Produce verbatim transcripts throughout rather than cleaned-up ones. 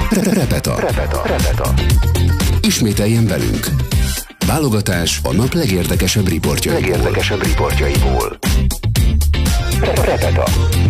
Repeta. Repeta. Repeta. Ismételjen velünk. Válogatás a nap legérdekesebb riportjaiból. Legérdekesebb riportjaiból. Repeta.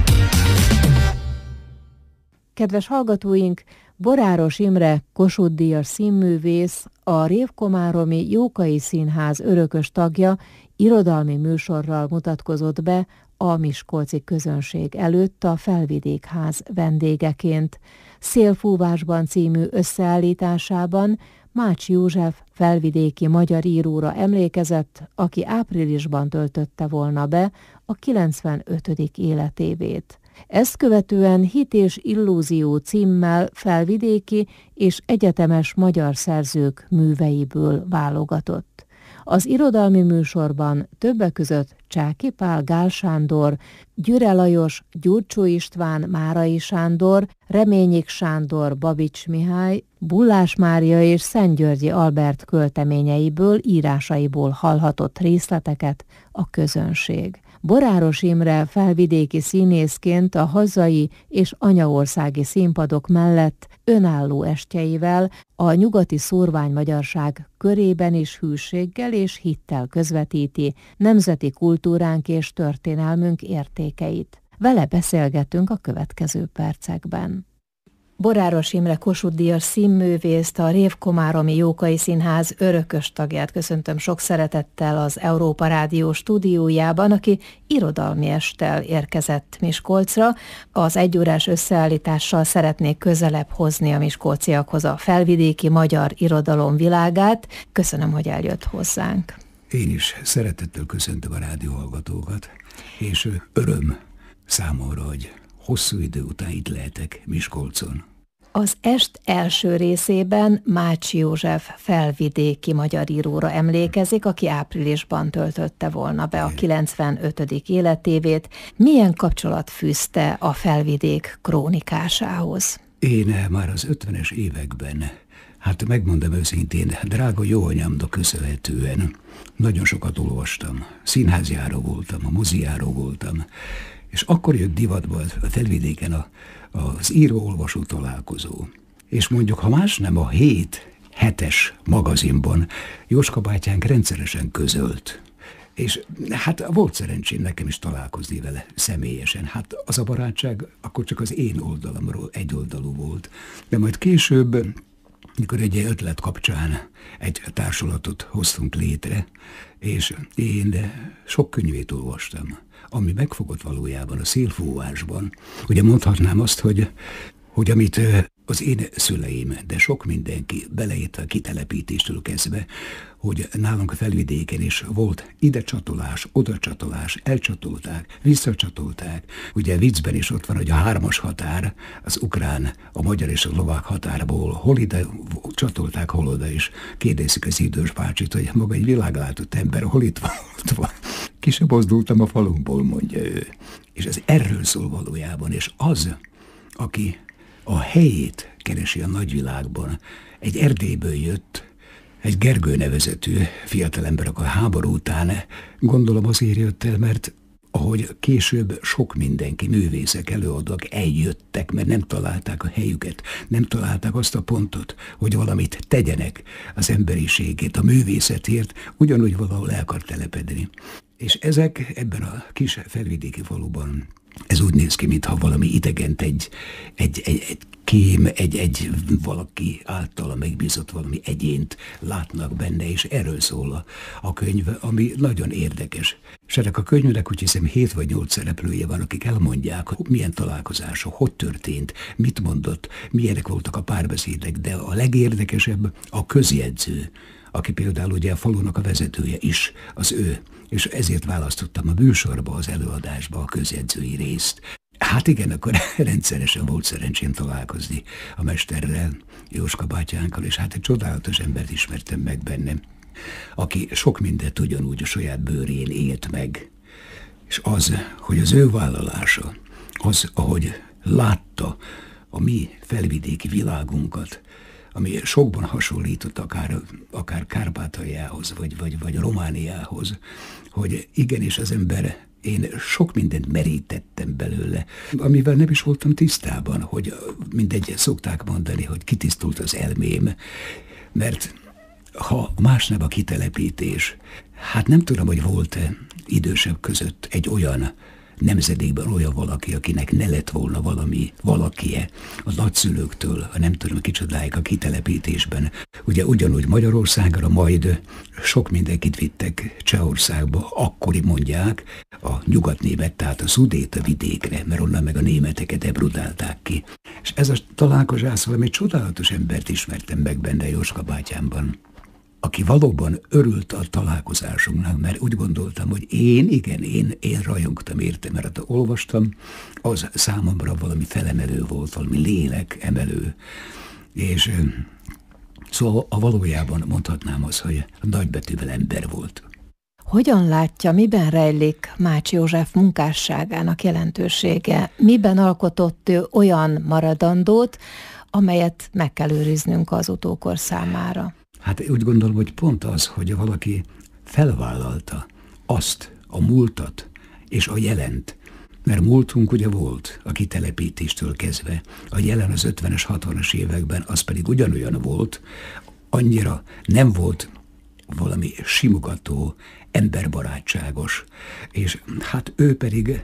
Kedves hallgatóink, Boráros Imre Kossuth-díjas színművész, a Révkomáromi Jókai Színház örökös tagja irodalmi műsorral mutatkozott be a miskolci közönség előtt a Felvidékház vendégeként. Szélfúvásban című összeállításában Mács József felvidéki magyar íróra emlékezett, aki áprilisban töltötte volna be a kilencvenötödik életévét. Ezt követően Hit és illúzió címmel felvidéki és egyetemes magyar szerzők műveiből válogatott. Az irodalmi műsorban többek között Csáky Pál, Gál Sándor, Gyüre Lajos, Gyurcsó István, Márai Sándor, Reményik Sándor, Babics Mihály, Bullás Mária és Szentgyörgyi Albert költeményeiből, írásaiból hallhatott részleteket a közönség. Boráros Imre felvidéki színészként a hazai és anyaországi színpadok mellett önálló estjeivel a nyugati szórványmagyarság körében is hűséggel és hittel közvetíti nemzeti kultúránk és történelmünk értékeit. Vele beszélgetünk a következő percekben. Boráros Imre Kossuth-díjas színművészt, a Révkomáromi Jókai Színház örökös tagját köszöntöm sok szeretettel az Európa Rádió stúdiójában, aki irodalmi esttel érkezett Miskolcra. Az egyórás összeállítással szeretnék közelebb hozni a miskolciakhoz a felvidéki magyar irodalom világát. Köszönöm, hogy eljött hozzánk. Én is szeretettel köszöntöm a rádióhallgatókat, és öröm számomra, hogy hosszú idő után itt lehetek Miskolcon. Az est első részében Mács József felvidéki magyar íróra emlékezik, aki áprilisban töltötte volna be a kilencvenötödik életévét. Milyen kapcsolat fűzte a felvidék krónikásához? Én már az ötvenes években, hát megmondom őszintén, drága jó anyámnak köszönhetően nagyon sokat olvastam. Színházjáró voltam, a mozijáró voltam, és akkor jött divatba a felvidéken a, az író-olvasó találkozó. És mondjuk, ha más nem, a hét hetes magazinban Jóska bátyánk rendszeresen közölt. És hát volt szerencsém nekem is találkozni vele személyesen. Hát az a barátság akkor csak az én oldalamról egyoldalú volt. De majd később, mikor egy ötlet kapcsán egy társulatot hoztunk létre, és én sok könyvét olvastam, ami megfogott valójában a szélfúvásban. Ugye mondhatnám azt, hogy, hogy amit az én szüleim, de sok mindenki beleértve a kitelepítéstől kezdve, hogy nálunk a felvidéken is volt ide csatolás, oda csatolás, elcsatolták, visszacsatolták. Ugye viccben is ott van, hogy a hármas határ, az ukrán, a magyar és a szlovák határból hol ide csatolták, hol oda is. Kérdezik az idős bácsit, hogy maga egy világlátott ember, hol itt van, ott van. Ki sem mozdultam a falunkból, mondja ő. És ez erről szól valójában, és az, aki a helyét keresi a nagyvilágban, egy Erdélyből jött, egy Gergő nevezetű fiatalember, a háború után, gondolom azért jött el, mert ahogy később sok mindenki, művészek, előadók eljöttek, mert nem találták a helyüket, nem találták azt a pontot, hogy valamit tegyenek az emberiségét, a művészetért, ugyanúgy valahol el akar telepedni. És ezek ebben a kis felvidéki faluban, ez úgy néz ki, mintha valami idegent egy, egy, egy, egy kém, egy, egy valaki általa megbízott valami egyént látnak benne, és erről szól a, a könyv, ami nagyon érdekes. És ennek a könyvnek úgy hiszem hét vagy nyolc szereplője van, akik elmondják, hogy milyen találkozások, hogy történt, mit mondott, milyenek voltak a párbeszédek, de a legérdekesebb a közjegyző, aki például ugye a falunak a vezetője is, az ő, és ezért választottam a műsorba, az előadásba a közjegyzői részt. Hát igen, akkor rendszeresen volt szerencsém találkozni a mesterrel, Jóska bátyánkkal, és hát egy csodálatos embert ismertem meg bennem, aki sok mindent ugyanúgy a saját bőrén élt meg. És az, hogy az ő vállalása, az, ahogy látta a mi felvidéki világunkat, ami sokban hasonlított akár, akár Kárpátaljához, vagy, vagy, vagy Romániához, hogy igenis az ember Én sok mindent merítettem belőle, amivel nem is voltam tisztában, hogy mindegy, szokták mondani, hogy kitisztult az elmém, mert ha más nem a kitelepítés, hát nem tudom, hogy volt-e idősebb között egy olyan nemzedékben olyan valaki, akinek ne lett volna valami valakie a nagyszülőktől, a nem tudom kicsodáig a kitelepítésben. Ugye ugyanúgy Magyarországra, majd sok mindenkit vittek Csehországba, akkori mondják, a nyugatnémet, tehát a Szudéta vidékre, mert onnan meg a németeket ebrudálták ki. És ez a találkozás, valami egy csodálatos embert ismertem meg benne Jóska bátyámban, aki valóban örült a találkozásunknak, mert úgy gondoltam, hogy én, igen, én, én rajongtam érte, mert olvastam, az számomra valami felemelő volt, valami lélek emelő, és szóval a valójában mondhatnám azt, hogy nagybetűvel ember volt. Hogyan látja, miben rejlik Mács József munkásságának jelentősége? Miben alkotott ő olyan maradandót, amelyet meg kell őriznünk az utókor számára? Hát úgy gondolom, hogy pont az, hogy valaki felvállalta azt, a múltat és a jelent, mert múltunk ugye volt a kitelepítéstől kezdve, a jelen az ötvenes, hatvanas években az pedig ugyanolyan volt, annyira nem volt valami simogató, emberbarátságos, és hát ő pedig,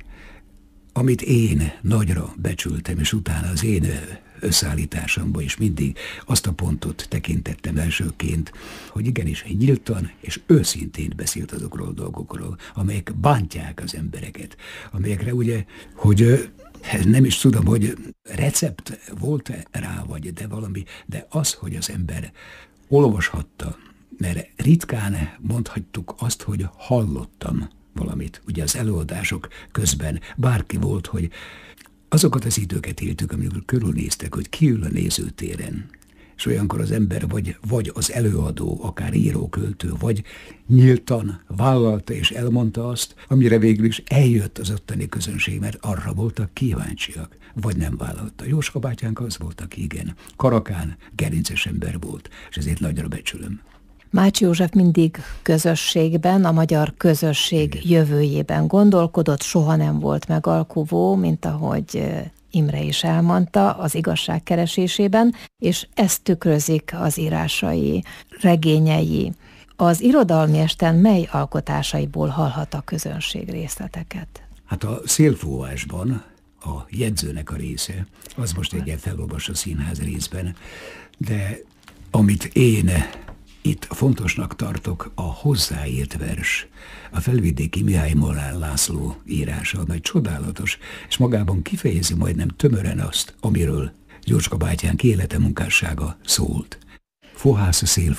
amit én nagyra becsültem, és utána az én összeállításomban is mindig azt a pontot tekintettem elsőként, hogy igenis nyíltan és őszintén beszélt azokról a dolgokról, amelyek bántják az embereket, amelyekre ugye, hogy nem is tudom, hogy recept volt-e rá, vagy de valami, de az, hogy az ember olvashatta, mert ritkán mondhattuk azt, hogy hallottam valamit. Ugye az előadások közben bárki volt, hogy azokat az időket éltük, amikor körülnéztek, hogy ki ül a nézőtéren. És olyankor az ember vagy, vagy az előadó, akár író-költő, vagy nyíltan vállalta és elmondta azt, amire végül is eljött az ottani közönség, mert arra voltak kíváncsiak, vagy nem vállalta. Jóska bátyánk az volt, aki igen, karakán, gerinces ember volt, és ezért nagyra becsülöm. Mács József mindig közösségben, a magyar közösség igen. jövőjében gondolkodott, soha nem volt megalkuvó, mint ahogy Imre is elmondta az igazság keresésében, és ezt tükrözik az írásai, regényei. Az irodalmi esten mely alkotásaiból hallhat a közönség részleteket? Hát a Szélfúvásban a jegyzőnek a része, az most egy felolvas a színház részben, de amit én itt fontosnak tartok, a hozzáírt vers, a felvidéki Mihály Molnár László írása, amely csodálatos, és magában kifejezi majdnem tömören azt, amiről Jóska bátyánk élete munkássága szólt. Fohász a szél